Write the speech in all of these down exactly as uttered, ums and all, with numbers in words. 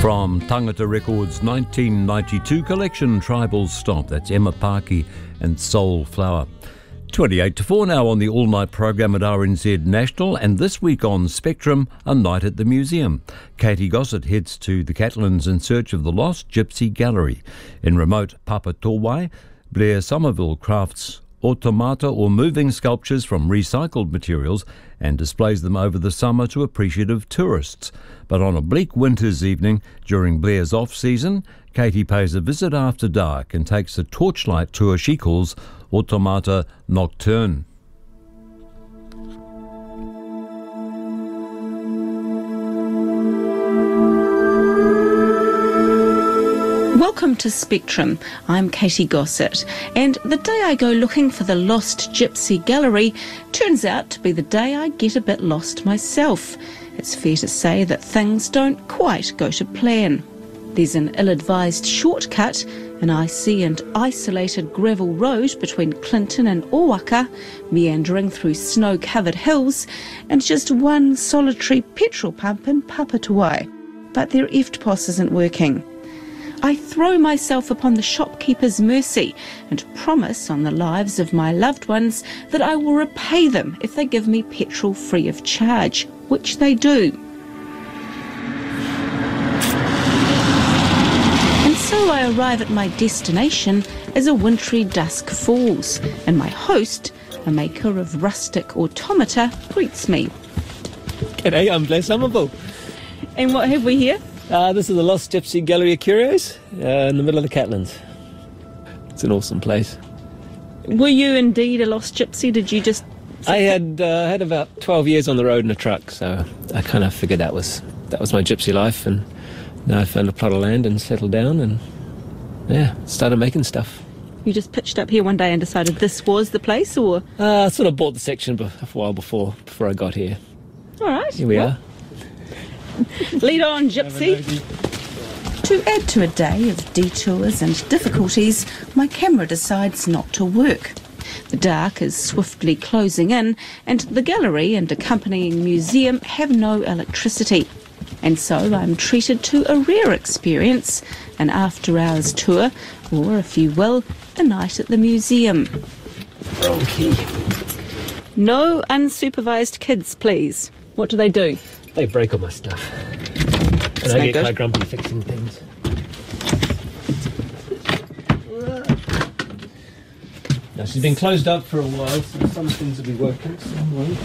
From Tangata Records' nineteen ninety-two collection, Tribal Stomp. That's Emma Parky and Soul Flower. twenty-eight to four now on the all-night program at R N Z National, and this week on Spectrum, a night at the museum. Katie Gossett heads to the Catlins in search of the lost Gypsy Gallery. In remote Papatowai, Blair Somerville crafts automata or moving sculptures from recycled materials and displays them over the summer to appreciative tourists. But on a bleak winter's evening during Blair's off-season, Katie pays a visit after dark and takes a torchlight tour she calls Automata Nocturne. Welcome to Spectrum. I'm Katie Gossett, and the day I go looking for the lost Gypsy Gallery turns out to be the day I get a bit lost myself. It's fair to say that things don't quite go to plan. There's an ill-advised shortcut, an icy and isolated gravel road between Clinton and Owaka, meandering through snow-covered hills, and just one solitary petrol pump in Papatowai. But their E F T P O S isn't working. I throw myself upon the shopkeeper's mercy and promise on the lives of my loved ones that I will repay them if they give me petrol free of charge, which they do. And so I arrive at my destination as a wintry dusk falls, and my host, a maker of rustic automata, greets me. G'day, I'm Blair Somerville. And what have we here? Uh, this is the Lost Gypsy Gallery of Curios uh, in the middle of the Catlins. It's an awesome place. Were you indeed a lost gypsy? Did you just... I had uh, had about twelve years on the road in a truck, so I kind of figured that was that was my gypsy life, and now I found a plot of land and settled down and, yeah, started making stuff. You just pitched up here one day and decided this was the place, or...? Uh, I sort of bought the section a while before, before I got here. All right. Here we well. are. Lead on, Gypsy. To add to a day of detours and difficulties, my camera decides not to work. The dark is swiftly closing in, and the gallery and accompanying museum have no electricity. And so I'm treated to a rare experience, an after-hours tour, or, if you will, a night at the museum. Okay. No unsupervised kids, please. What do they do? They break all my stuff. And no I get good. quite grumpy fixing things. Now, she's been closed up for a while, so some things will be working. Some won't.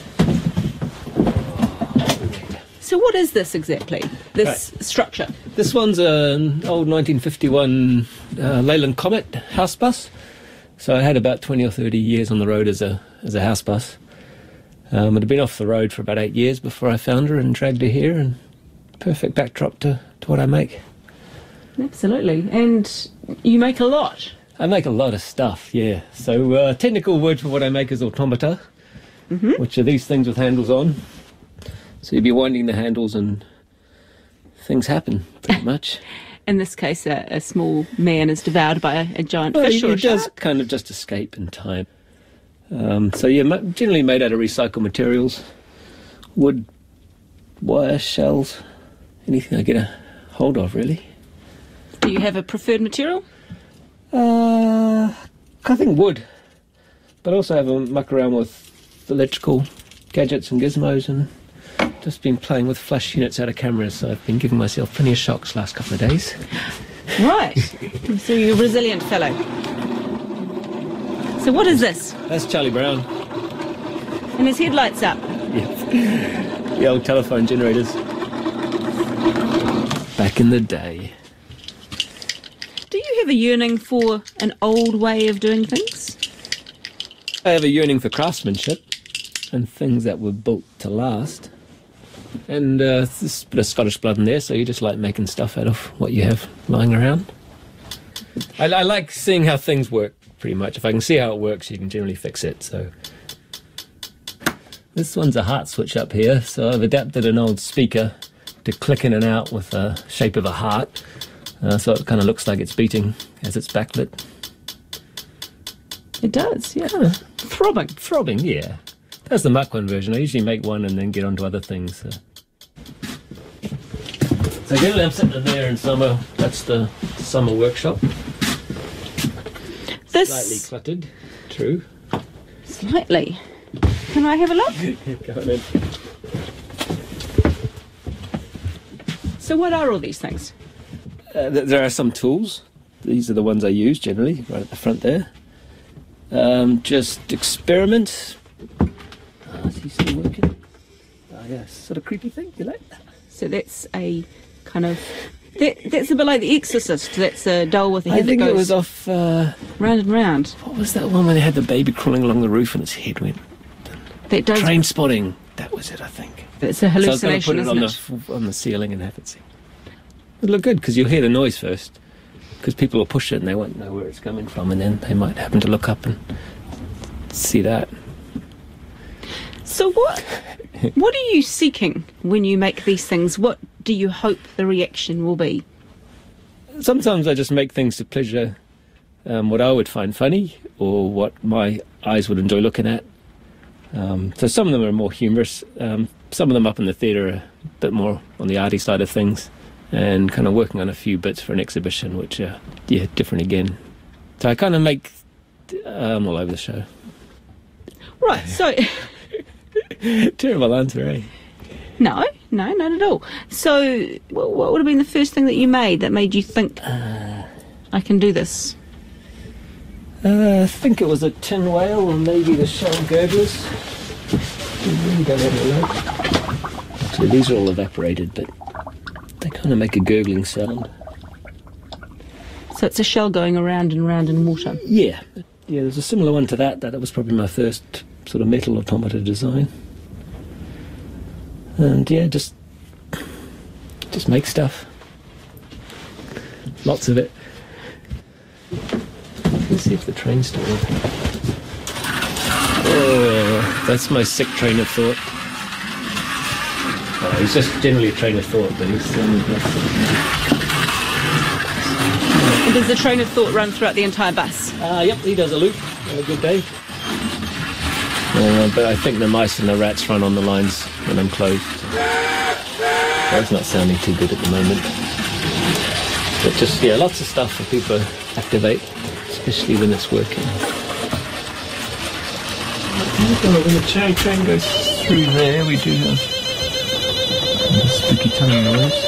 So what is this exactly, this Right. structure? This one's an old nineteen fifty-one uh, Leyland Comet house bus. So I had about twenty or thirty years on the road as a as a house bus. Um, it had been off the road for about eight years before I found her and dragged her here, and perfect backdrop to, to what I make. Absolutely. And you make a lot. I make a lot of stuff, yeah. So uh, technical word for what I make is automata, Mm-hmm. which are these things with handles on. So you'd be winding the handles and things happen, pretty much. In this case, a, a small man is devoured by a, a giant Well, fish it, or a it does shark. kind of just escape in time. Um, so yeah, ma- generally made out of recycled materials, wood, wire, shells, anything I get a hold of, really. Do you have a preferred material? Uh, I think wood, but I also have a muck around with electrical gadgets and gizmos, and just been playing with flash units out of cameras, so I've been giving myself plenty of shocks last couple of days. Right. So you're a resilient fellow. So what is this? That's Charlie Brown. And his headlights up. Yeah. The old telephone generators. Back in the day. Do you have a yearning for an old way of doing things? I have a yearning for craftsmanship and things that were built to last. And uh, there's a bit of Scottish blood in there, so you just like making stuff out of what you have lying around. I, I like seeing how things work, pretty much. If I can see how it works, you can generally fix it. So this one's a heart switch up here, so I've adapted an old speaker to click in and out with the shape of a heart, uh, so it kind of looks like it's beating as it's backlit. It does, yeah. Kind of Throbbing. throbbing, yeah. That's the muck one version. I usually make one and then get onto other things. So. So generally I'm sitting in there in summer. That's the summer workshop. This Slightly cluttered, true. Slightly. Can I have a look? Go on in. So what are all these things? Uh, th- there are some tools. These are the ones I use generally, right at the front there. Um, just experiment. Oh, is he still working? Oh, yeah, sort of creepy thing, you like? So that's a kind of... That, that's a bit like The Exorcist. That's a doll with a head I think that goes it was off... Uh, round and round. what was that one where they had the baby crawling along the roof and its head went? That does... Train Spotting. That was it, I think. It's a So I was going to hallucination, put it on isn't it? the, f- on the ceiling and have it sing. It'd look good, because you'll hear the noise first. Because people will push it and they won't know where it's coming from, and then they might happen to look up and see that. So what what are you seeking when you make these things? What do you hope the reaction will be? Sometimes I just make things to pleasure um, what I would find funny or what my eyes would enjoy looking at. Um, so some of them are more humorous. Um, some of them up in the theatre are a bit more on the arty side of things, and kind of working on a few bits for an exhibition, which are, yeah, different again. So I kind of make um, all over the show. Right, so... Terrible answer, eh? No, no, not at all. So what, what would have been the first thing that you made that made you think, Uh, I can do this? uh, I think it was a tin whale or maybe the shell gurglers. I really don't have a look. Actually, these are all evaporated, but they kind of make a gurgling sound. So it's a shell going around and round in water. Yeah. Yeah, there's a similar one to that. That was probably my first sort of metal automata design. And yeah, just just make stuff. Lots of it. Let's see if the train's still working. Oh, that's my sick train of thought. Oh, he's just generally a train of thought, but he's um, And does the train of thought run throughout the entire bus? uh, yep, he does a loop on a good day. Uh, but I think the mice and the rats run on the lines when I'm closed. That's not sounding too good at the moment. But just, yeah, lots of stuff for people to activate, especially when it's working. When the train, train goes through there, we do have a spooky tongue noise.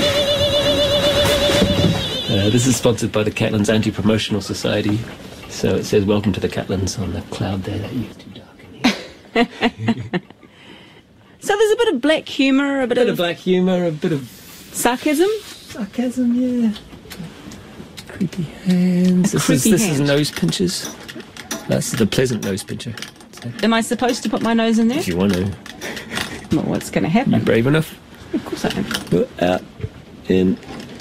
Uh, this is sponsored by the Catlins Anti-Promotional Society. So it says, welcome to the Catlins on the cloud there. That is too dark in here. So there's a bit of black humour, a bit, A bit of, of black humour, a bit of sarcasm. sarcasm, yeah. Creepy hands. This, creepy is, this hand. is nose pinchers. That's the pleasant nose pincher. So, Am I supposed to put my nose in there? if you want to, Well, what's going to you happen? brave enough? Of course I am. Put out, in.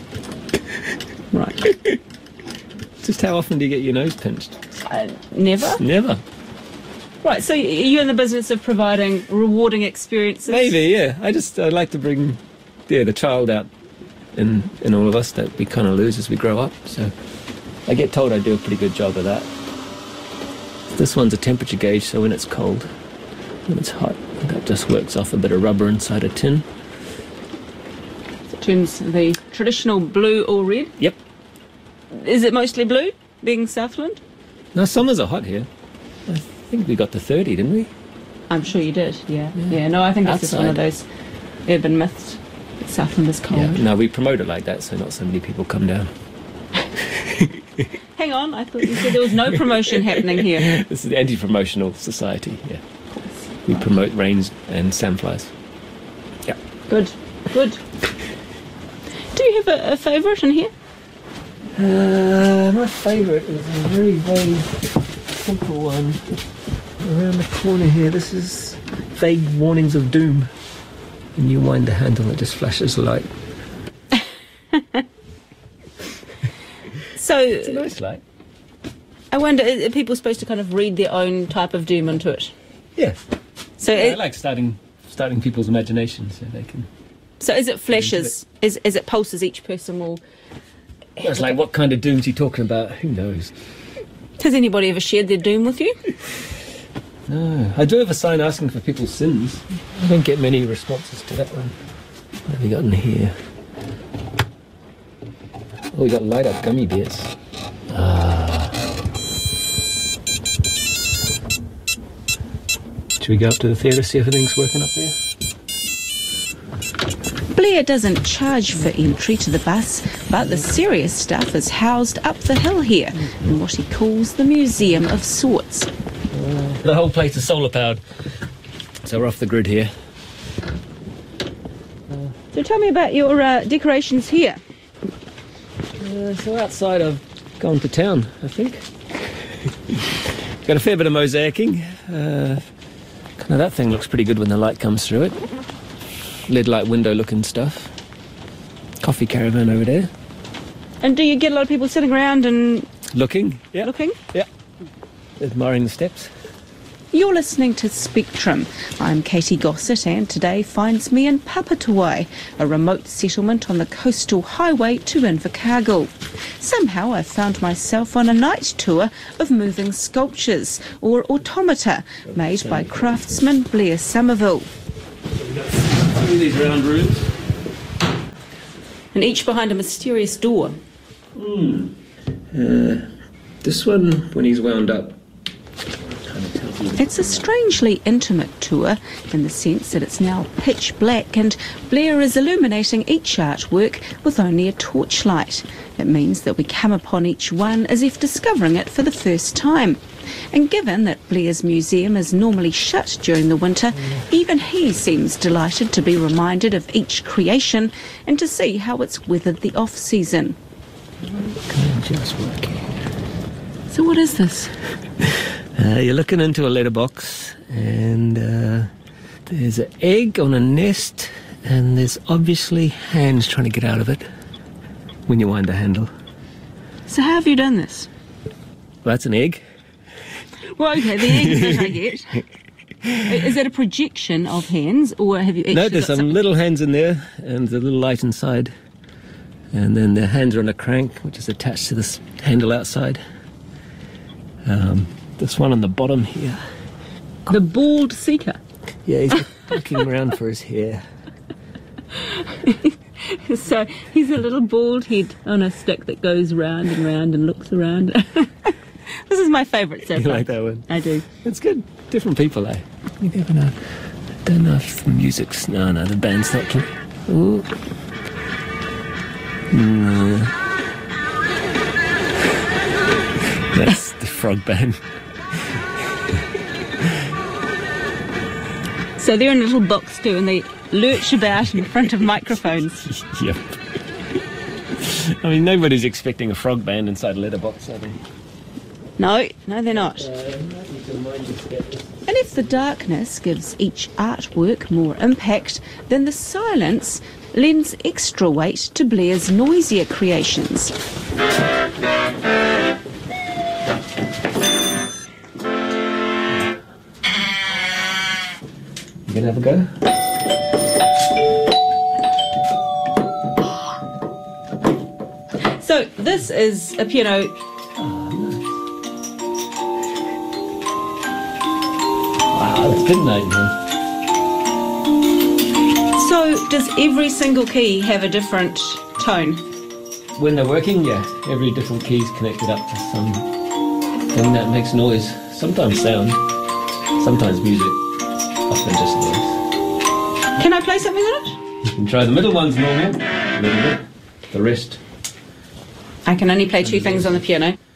Right. Just how often do you get your nose pinched? Uh, never. Never. Right, so you're in the business of providing rewarding experiences? Maybe, yeah. I just I like to bring, yeah, the child out in in all of us that we kind of lose as we grow up. So I get told I do a pretty good job of that. This one's a temperature gauge, so when it's cold, when it's hot, that just works off a bit of rubber inside a tin. It turns the traditional blue or red. Yep. Is it mostly blue, being Southland? Now summers are hot here. I think we got to thirty, didn't we? I'm sure you did, yeah. Yeah, yeah no, I think it's just one of those urban myths that Southland is cold. Yeah. No, we promote it like that, so not so many people come down. Hang on, I thought you said there was no promotion happening here. This is the anti-promotional society. Yeah. We promote rains and sandflies. Yeah. Good, good. Do you have a, a favourite in here? Uh, my favourite is a very, very simple one. Around the corner here, this is Vague Warnings of Doom. When you wind the handle, it just flashes light. So, It's a nice light. I wonder, are are people supposed to kind of read their own type of doom into it? Yeah. So, yeah it, I like starting starting people's imaginations so they can... so is it flashes? Is as it pulses, each person will... It's like, what kind of doom's he talking about? Who knows? Has anybody ever shared their doom with you? No. I do have a sign asking for people's sins. I don't get many responses to that one. What have we got in here? Oh, we got light up gummy bears. Ah. Should we go up to the theatre, see if everything's working up there? Blair doesn't charge for entry to the bus, but the serious stuff is housed up the hill here in what he calls the museum of sorts. The whole place is solar powered, so we're off the grid here. So tell me about your uh, decorations here. Uh, so outside I've gone to town, I think. Got a fair bit of mosaicing. Uh, kind of that thing looks pretty good when the light comes through it. Lead light window looking stuff. Coffee caravan over there. And do you get a lot of people sitting around and Looking? Yeah. looking? Yeah. Admiring the steps. You're listening to Spectrum. I'm Katie Gossett, and today finds me in Papatowai, a remote settlement on the coastal highway to Invercargill. Somehow I found myself on a night tour of moving sculptures, or automata, made by craftsman Blair Somerville. Look at these round rooms. And each behind a mysterious door. Mm. Uh, this one, when he's wound up, It's a strangely intimate tour in the sense that it's now pitch black and Blair is illuminating each artwork with only a torchlight. It means that we come upon each one as if discovering it for the first time. And given that Blair's museum is normally shut during the winter, even he seems delighted to be reminded of each creation and to see how it's weathered the off-season. just working. So what is this? Uh, you're looking into a letterbox, and uh, there's an egg on a nest, and there's obviously hands trying to get out of it when you wind the handle. So how have you done this? Well, that's an egg. Well, okay, the egg that I get. Is that a projection of hands, or have you actually No, there's got some something? little hands in there, and there's a little light inside. And then the hands are on a crank, which is attached to this handle outside. Um, this one on the bottom here. The bald seeker. Yeah, he's looking around for his hair. So he's a little bald head on a stick that goes round and round and looks around. This is my favourite so You far. like that one? I do. It's good. Different people, eh? You never know. I don't know if the music's... No, no, the band's not playing. Ooh. No. That's the frog band. So they're in a little box too, and they lurch about in front of microphones. Yep. I mean, nobody's expecting a frog band inside a letterbox, are they? No, no, they're not. Uh, And if the darkness gives each artwork more impact, then the silence lends extra weight to Blair's noisier creations. You gonna have a go? So this is a piano. Wow, that's good night, man. So does every single key have a different tone? When they're working, yeah, every different key's connected up to some thing that makes noise. Sometimes sound, sometimes music, often just noise. Can I play something on it? You can try the middle ones normal, a little bit, the rest. I can only play two things on the piano.